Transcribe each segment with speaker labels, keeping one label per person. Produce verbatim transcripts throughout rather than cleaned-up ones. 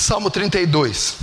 Speaker 1: Salmo trinta e dois,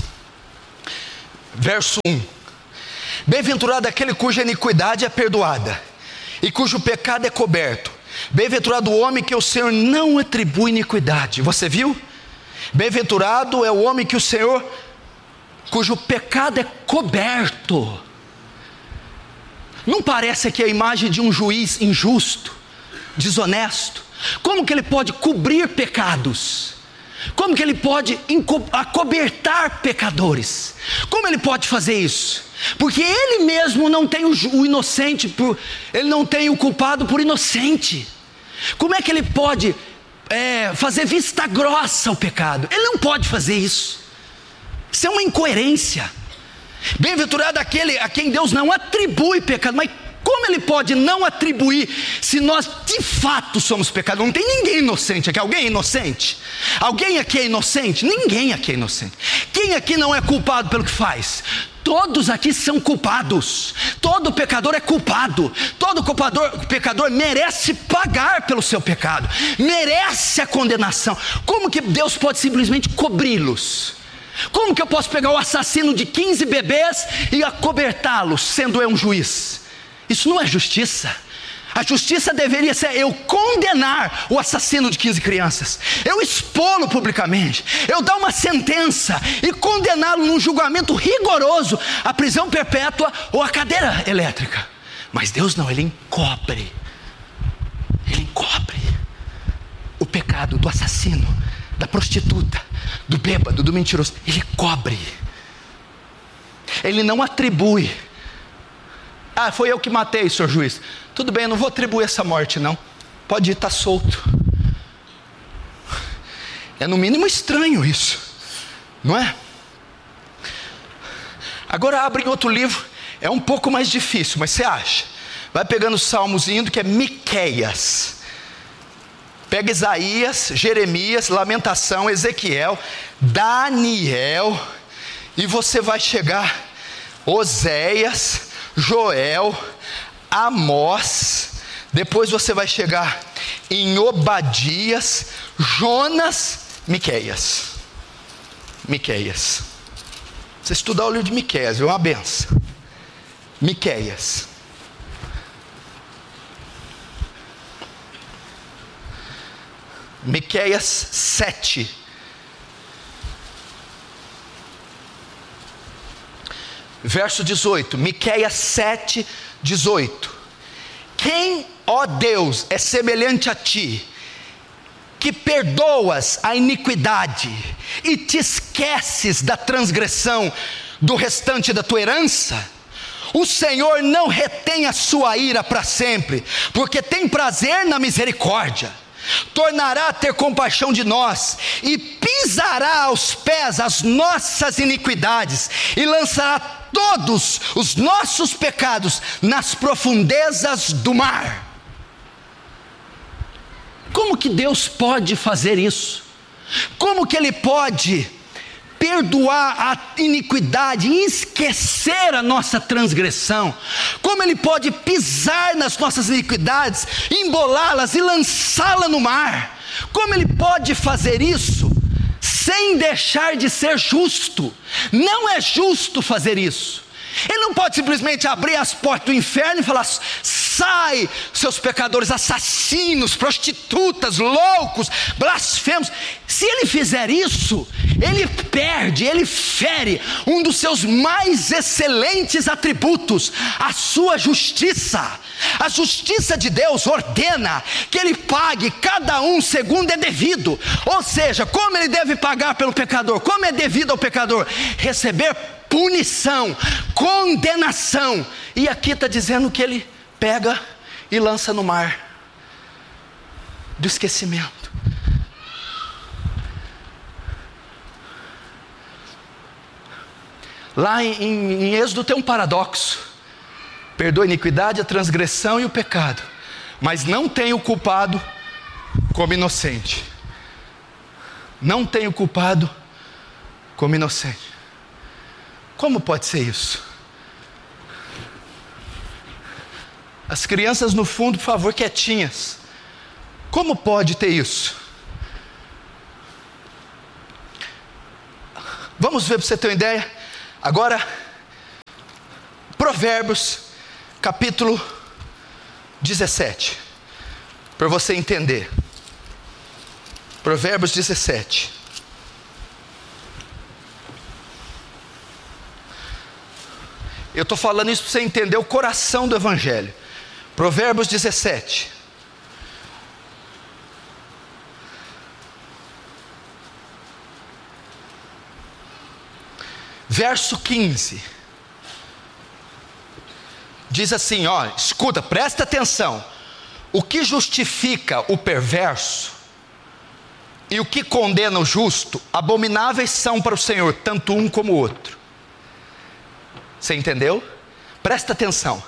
Speaker 1: verso um. Bem-aventurado aquele cuja iniquidade é perdoada e cujo pecado é coberto. Bem-aventurado o homem que o Senhor não atribui iniquidade. Você viu? Bem-aventurado é o homem que o Senhor, cujo pecado é coberto. Não parece aqui a imagem de um juiz injusto, desonesto? Como que ele pode cobrir pecados? Como que ele pode acobertar pecadores? Como ele pode fazer isso? Porque ele mesmo não tem o inocente, por, ele não tem o culpado por inocente. Como é que ele pode é, fazer vista grossa ao pecado? Ele não pode fazer isso. Isso é uma incoerência. Bem-aventurado aquele a quem Deus não atribui pecado. Mas como ele pode não atribuir se nós de fato somos pecadores? Não tem ninguém inocente aqui. Alguém é inocente? Alguém aqui é inocente? Ninguém aqui é inocente. Quem aqui não é culpado pelo que faz? Todos aqui são culpados. Todo pecador é culpado. Todo culpador, pecador merece pagar pelo seu pecado, merece a condenação. Como que Deus pode simplesmente cobri-los? Como que eu posso pegar o assassino de quinze bebês e acobertá-los, sendo eu um juiz? Isso não é justiça. A justiça deveria ser eu condenar o assassino de quinze crianças, eu expô-lo publicamente, eu dar uma sentença e condená-lo num julgamento rigoroso à prisão perpétua ou à cadeira elétrica. Mas Deus não, Ele encobre, Ele encobre o pecado do assassino, da prostituta, do bêbado, do mentiroso. Ele cobre. Ele não atribui. Ah, foi eu que matei, senhor juiz. Tudo bem, eu não vou atribuir essa morte não. Pode ir, está solto. É no mínimo estranho isso, não é? Agora abre em outro livro. É um pouco mais difícil, mas você acha? Vai pegando os salmos indo, que é Miqueias. Pega Isaías, Jeremias, Lamentação, Ezequiel, Daniel, e você vai chegar Oséias, Joel, Amós, depois você vai chegar em Obadias, Jonas, Miqueias. Miqueias. Você estudar o livro de Miqueias, é uma benção. Miqueias. Miqueias sete. Verso dezoito. Miqueias sete, dezoito. Quem, ó Deus, é semelhante a ti, que perdoas a iniquidade e te esqueces da transgressão do restante da tua herança? O Senhor não retém a sua ira para sempre, porque tem prazer na misericórdia. Tornará a ter compaixão de nós e pisará aos pés as nossas iniquidades e lançará todos os nossos pecados nas profundezas do mar. Como que Deus pode fazer isso? Como que Ele pode perdoar a iniquidade e esquecer a nossa transgressão? Como Ele pode pisar nas nossas iniquidades, embolá-las e lançá-las no mar? Como Ele pode fazer isso sem deixar de ser justo? Não é justo fazer isso. Ele não pode simplesmente abrir as portas do inferno e falar: sai, seus pecadores, assassinos, prostitutas, loucos, blasfemos. Se ele fizer isso, ele perde, ele fere um dos seus mais excelentes atributos, a sua justiça. A justiça de Deus ordena que ele pague cada um segundo é devido. Ou seja, como ele deve pagar pelo pecador? Como é devido ao pecador? Receber punição, condenação. E aqui está dizendo que ele pega e lança no mar do esquecimento. Lá em, em, em Êxodo tem um paradoxo: perdoa a iniquidade, a transgressão e o pecado, mas não tem o culpado como inocente. Não tem o culpado como inocente. Como pode ser isso? As crianças no fundo, por favor, quietinhas. Como pode ter isso? Vamos ver para você ter uma ideia. Agora, Provérbios, capítulo dezessete, para você entender. Provérbios dezessete. Eu estou falando isso para você entender o coração do Evangelho. Provérbios dezessete. Verso quinze. Diz assim, ó, escuta, presta atenção. O que justifica o perverso e o que condena o justo, abomináveis são para o Senhor, tanto um como o outro. Você entendeu? Presta atenção.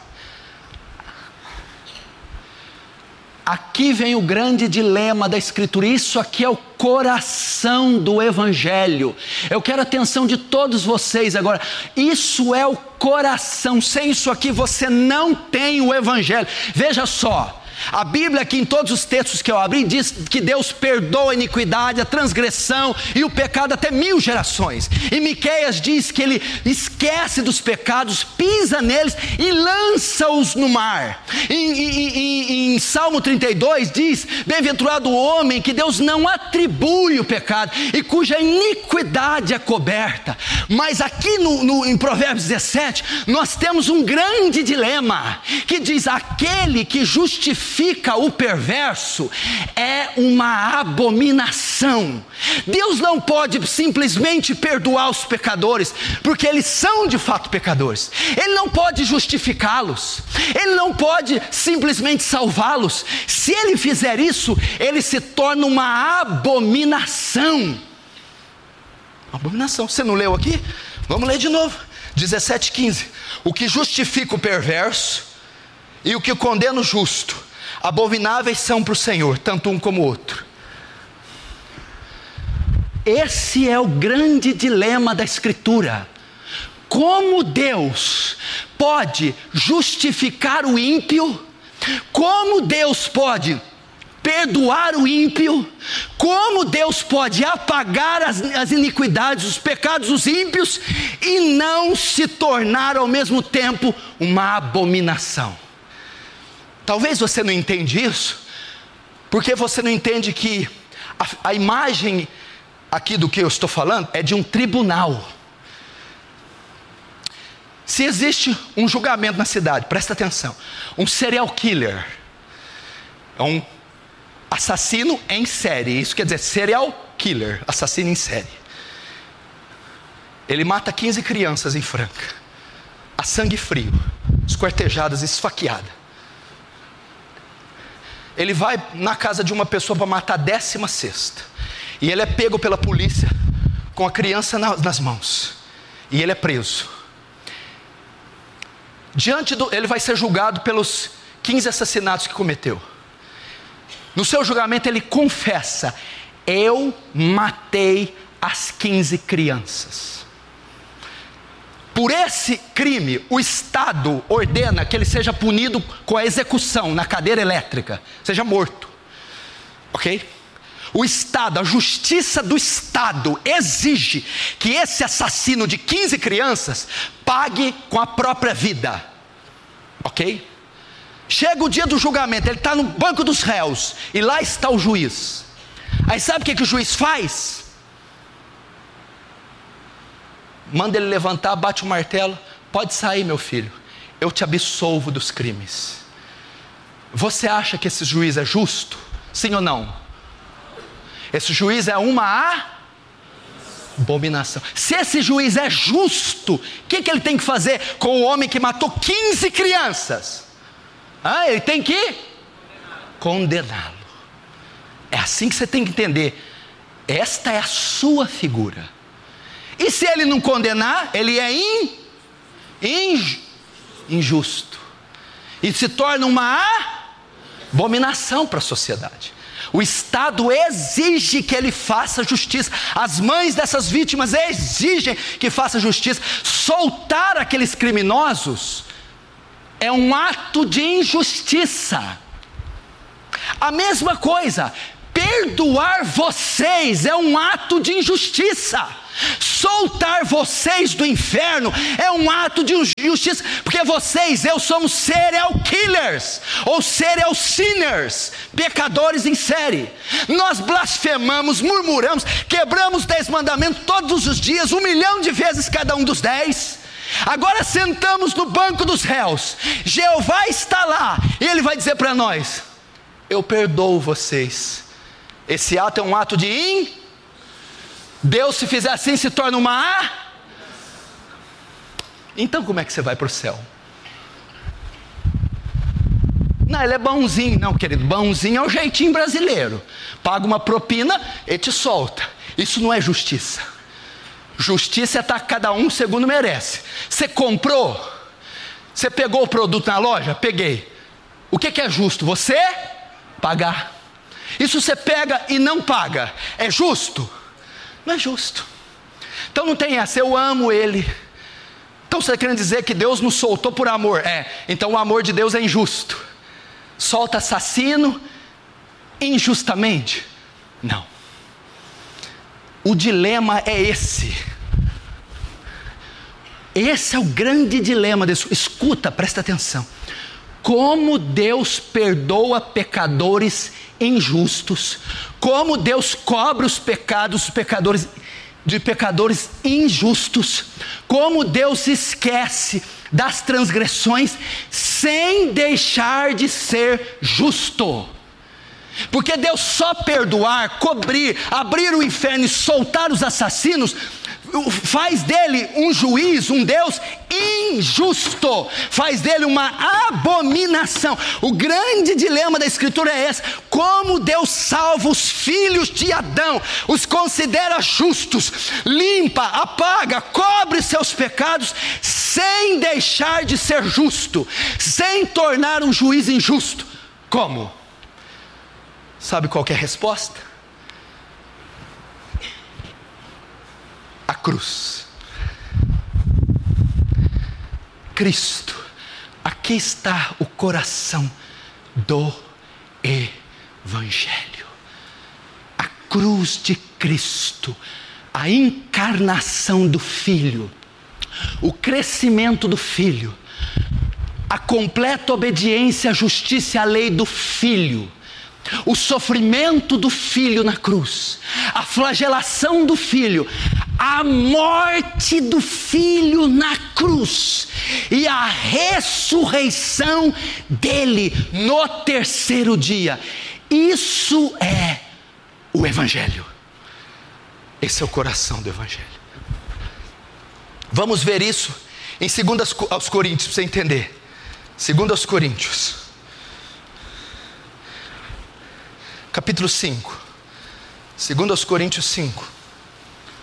Speaker 1: Aqui vem o grande dilema da Escritura. Isso aqui é o coração do Evangelho. Eu quero a atenção de todos vocês agora. Isso é o coração. Sem isso aqui você não tem o Evangelho. Veja só. A Bíblia aqui em todos os textos que eu abri diz que Deus perdoa a iniquidade, a transgressão e o pecado até mil gerações. E Miqueias diz que Ele esquece dos pecados, pisa neles e lança-os no mar. E, e, e, em Salmo trinta e dois diz, bem-aventurado o homem que Deus não atribui o pecado e cuja iniquidade é coberta. Mas aqui no, no, em Provérbios dezessete nós temos um grande dilema, que diz, aquele que justifica Fica o perverso é uma abominação. Deus não pode simplesmente perdoar os pecadores, porque eles são de fato pecadores. Ele não pode justificá-los, Ele não pode simplesmente salvá-los. Se Ele fizer isso, Ele se torna uma abominação. Abominação, você não leu aqui? Vamos ler de novo, dezessete, quinze. O que justifica o perverso e o que condena o justo, abomináveis são para o Senhor, tanto um como o outro. Esse é o grande dilema da Escritura. Como Deus pode justificar o ímpio? Como Deus pode perdoar o ímpio? Como Deus pode apagar as, as iniquidades, os pecados dos ímpios e não se tornar ao mesmo tempo uma abominação? Talvez você não entende isso, porque você não entende que a, a imagem aqui do que eu estou falando é de um tribunal. Se existe um julgamento na cidade, presta atenção, um serial killer, é um assassino em série, isso quer dizer serial killer, assassino em série. Ele mata quinze crianças em Franca, a sangue frio, esquartejadas, esfaqueadas. Ele vai na casa de uma pessoa para matar a décima sexta. E ele é pego pela polícia com a criança na, nas mãos. E ele é preso. Diante do, ele vai ser julgado pelos quinze assassinatos que cometeu. No seu julgamento ele confessa: eu matei as quinze crianças. Por esse crime, o Estado ordena que ele seja punido com a execução na cadeira elétrica, seja morto, ok? O Estado, a justiça do Estado exige que esse assassino de quinze crianças pague com a própria vida, ok? Chega o dia do julgamento, ele está no banco dos réus, e lá está o juiz. Aí sabe o que, que o juiz faz? Manda ele levantar, bate o martelo, pode sair, meu filho, eu te absolvo dos crimes. Você acha que esse juiz é justo? Sim ou não? Esse juiz é uma abominação. Se esse juiz é justo, o que, que ele tem que fazer com o homem que matou quinze crianças? Ah, ele tem que condená-lo. É assim que você tem que entender. Esta é a sua figura. E se ele não condenar, ele é in, in, injusto. E se torna uma abominação para a sociedade. O Estado exige que ele faça justiça. As mães dessas vítimas exigem que faça justiça. Soltar aqueles criminosos é um ato de injustiça. A mesma coisa, Perdoar vocês é um ato de injustiça. Soltar vocês do inferno é um ato de injustiça, porque vocês, eu, somos serial killers, ou serial sinners, pecadores em série. Nós blasfemamos, murmuramos, quebramos dez mandamentos todos os dias, um milhão de vezes cada um dos dez. Agora sentamos no banco dos réus, Jeová está lá, e Ele vai dizer para nós: eu perdoo vocês. Esse ato é um ato de in... Deus, se fizer assim, se torna uma A. Então como é que você vai para o céu? Não, ele é bonzinho. Não, querido, bonzinho é o jeitinho brasileiro. Paga uma propina e te solta. Isso não é justiça. Justiça é estar cada um segundo merece. Você comprou? Você pegou o produto na loja? Peguei. O que que é justo? Você pagar. Isso você pega e não paga, é justo? Não é justo. Então não tem essa, eu amo ele. Então você está querendo dizer que Deus nos soltou por amor? É, então o amor de Deus é injusto. Solta assassino injustamente? Não. O dilema é esse. Esse é o grande dilema disso. Escuta, presta atenção. Como Deus perdoa pecadores injustos, como Deus cobre os pecados dos pecadores, de pecadores injustos, como Deus esquece das transgressões sem deixar de ser justo. Porque Deus só perdoar, cobrir, abrir o inferno e soltar os assassinos faz dele um juiz, um Deus injusto, faz dele uma abominação. O grande dilema da Escritura é esse: como Deus salva os filhos de Adão, os considera justos, limpa, apaga, cobre seus pecados, sem deixar de ser justo, sem tornar um juiz injusto. Como? Sabe qual que é a resposta? A cruz. Cristo. Aqui está o coração do Evangelho. A cruz de Cristo, a encarnação do Filho, o crescimento do Filho, a completa obediência à justiça e à lei do Filho, o sofrimento do Filho na cruz, a flagelação do Filho, a morte do Filho na cruz e a ressurreição dele no terceiro dia. Isso é o Evangelho. Esse é o coração do Evangelho. Vamos ver isso em dois aos Coríntios, para você entender. dois aos Coríntios, capítulo cinco. dois aos Coríntios cinco.